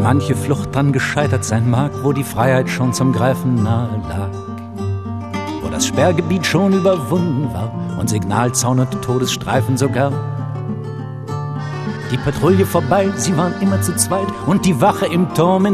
manche Flucht dran gescheitert sein mag, wo die Freiheit schon zum Greifen nahe lag, wo das Sperrgebiet schon überwunden war und Signalzaun und Todesstreifen sogar. Die Patrouille vorbei, sie waren immer zu zweit und die Wache im Turm